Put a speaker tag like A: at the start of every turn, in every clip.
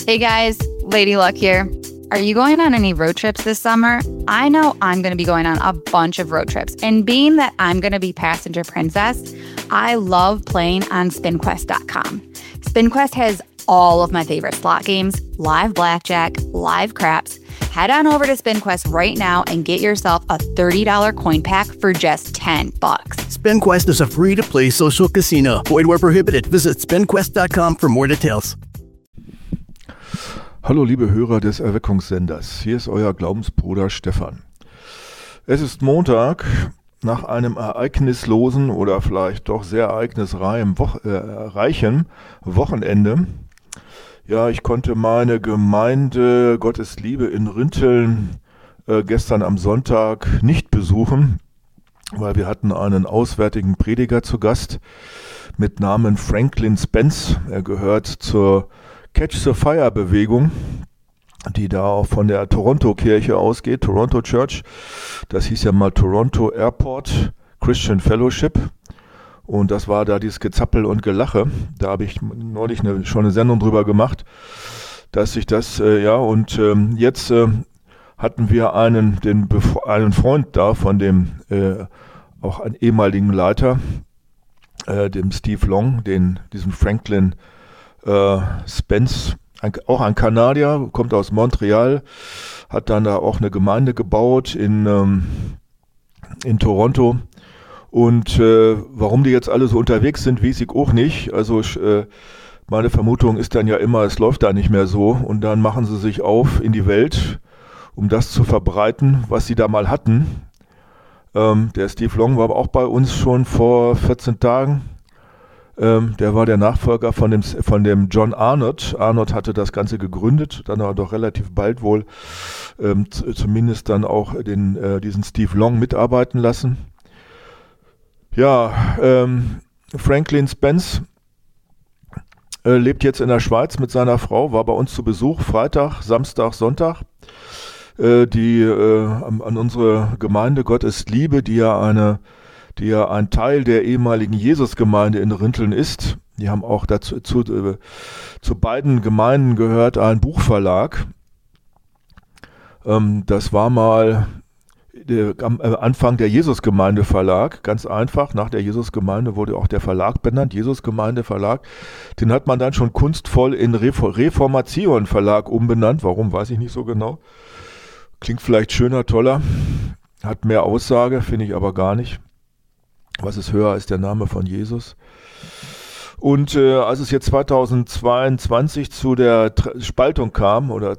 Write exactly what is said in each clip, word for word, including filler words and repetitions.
A: Hey guys, Lady Luck here. Are you going on any road trips this summer? I know I'm going to be going on a bunch of road trips, and being that I'm going to be passenger princess, I love playing on spin quest dot com. SpinQuest has all of my favorite slot games, live blackjack, live craps. Head on over to SpinQuest right now and get yourself a thirty dollars coin pack for just ten bucks.
B: SpinQuest is a free-to-play social casino. Void where prohibited. Visit spin quest dot com for more details.
C: Hallo liebe Hörer des Erweckungssenders, hier ist euer Glaubensbruder Stefan. Es ist Montag, nach einem ereignislosen oder vielleicht doch sehr ereignisreichen Wo- äh, reichen Wochenende. Ja, ich konnte meine Gemeinde Gottes Liebe in Rinteln äh, gestern am Sonntag nicht besuchen, weil wir hatten einen auswärtigen Prediger zu Gast mit Namen Franklin Spence. Er gehört zur Catch the Fire Bewegung, die da auch von der Toronto-Kirche ausgeht, Toronto Church. Das hieß ja mal Toronto Airport Christian Fellowship. Und das war da dieses Gezappel und Gelache. Da habe ich neulich eine, schon eine Sendung drüber gemacht, dass ich das, äh, ja, und ähm, jetzt äh, hatten wir einen, den, einen Freund da von dem, äh, auch einen ehemaligen Leiter, äh, dem Steve Long, den, diesen Franklin äh, Spence, ein, auch ein Kanadier, kommt aus Montreal, hat dann da auch eine Gemeinde gebaut in, ähm, in Toronto. Und äh, warum die jetzt alle so unterwegs sind, weiß ich auch nicht. Also äh, meine Vermutung ist dann ja immer, es läuft da nicht mehr so. Und dann machen sie sich auf in die Welt, um das zu verbreiten, was sie da mal hatten. Ähm, der Steve Long war aber auch bei uns schon vor vierzehn Tagen. Ähm, der war der Nachfolger von dem, von dem John Arnott. Arnott hatte das Ganze gegründet, dann aber doch relativ bald wohl ähm, z- zumindest dann auch den, äh, diesen Steve Long mitarbeiten lassen. Ja, ähm, Franklin Spence äh, lebt jetzt in der Schweiz mit seiner Frau, war bei uns zu Besuch, Freitag, Samstag, Sonntag. Äh, die äh, an, an unsere Gemeinde Gott ist Liebe, die ja eine, die ja ein Teil der ehemaligen Jesusgemeinde in Rinteln ist. Die haben auch dazu zu, äh, zu beiden Gemeinden gehört ein Buchverlag. Ähm, das war mal Der, am äh, Anfang der Jesusgemeinde Verlag, ganz einfach, nach der Jesusgemeinde wurde auch der Verlag benannt, Jesusgemeinde Verlag. Den hat man dann schon kunstvoll in Refor- Reformation Verlag umbenannt, warum, weiß ich nicht so genau. Klingt vielleicht schöner, toller, hat mehr Aussage, finde ich aber gar nicht. Was ist höher als der Name von Jesus? Und äh, als es jetzt zweitausendzweiundzwanzig zu der Tr- Spaltung kam, oder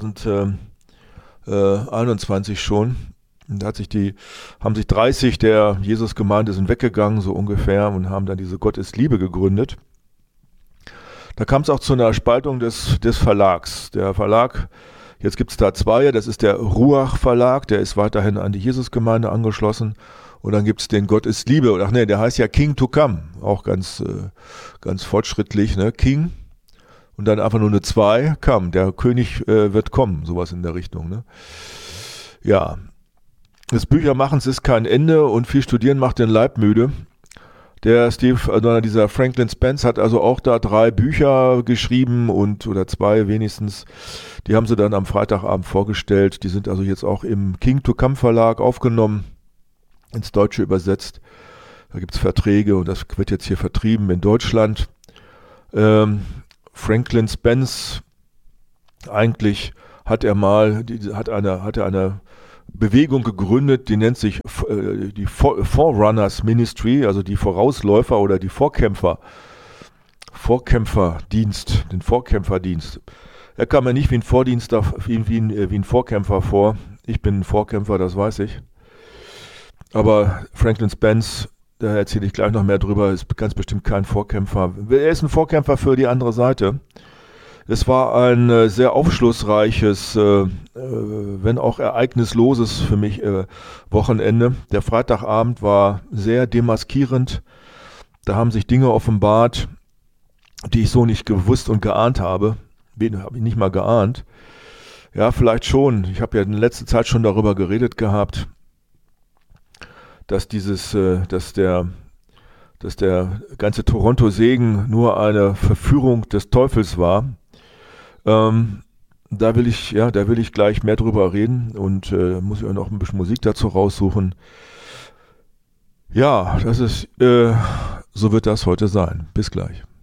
C: zweitausendeinundzwanzig schon, da hat sich die, haben sich dreißig der Jesusgemeinde sind weggegangen, so ungefähr, und haben dann diese Gott ist Liebe gegründet. Da kam es auch zu einer Spaltung des, des Verlags. Der Verlag, jetzt gibt es da zwei, das ist der Ruach Verlag, der ist weiterhin an die Jesusgemeinde angeschlossen. Und dann gibt es den Gott ist Liebe. Ach nee, der heißt ja King to Come, auch ganz, äh, ganz fortschrittlich, ne? King. Und dann einfach nur eine zwei, Come, der König äh, wird kommen, sowas in der Richtung, ne? Ja. Des Büchermachens ist kein Ende und viel Studieren macht den Leib müde. Der Steve, also dieser Franklin Spence hat also auch da drei Bücher geschrieben und oder zwei wenigstens. Die haben sie dann am Freitagabend vorgestellt. Die sind also jetzt auch im King to Come Verlag aufgenommen, ins Deutsche übersetzt. Da gibt es Verträge und das wird jetzt hier vertrieben in Deutschland. Ähm, Franklin Spence, eigentlich hat er mal, die, hat eine, hat er eine Bewegung gegründet, die nennt sich äh, die For- Forerunners Ministry, also die Vorausläufer oder die Vorkämpfer, Vorkämpferdienst, den Vorkämpferdienst. Er kam mir nicht wie ein Vordienst, wie, wie, ein, wie ein Vorkämpfer vor. Ich bin ein Vorkämpfer, das weiß ich. Aber Franklin Spence, da erzähle ich gleich noch mehr drüber, ist ganz bestimmt kein Vorkämpfer. Er ist ein Vorkämpfer für die andere Seite. Es war ein äh, sehr aufschlussreiches, äh, äh, wenn auch ereignisloses für mich äh, Wochenende. Der Freitagabend war sehr demaskierend. Da haben sich Dinge offenbart, die ich so nicht gewusst und geahnt habe. Wen habe ich nicht mal geahnt? Ja, vielleicht schon. Ich habe ja in letzter Zeit schon darüber geredet gehabt, dass dieses, äh, dass der dass der ganze Toronto-Segen nur eine Verführung des Teufels war. Ähm, da will ich, ja, da will ich gleich mehr drüber reden und äh, muss ich auch noch ein bisschen Musik dazu raussuchen. Ja, das ist, äh, so wird das heute sein. Bis gleich.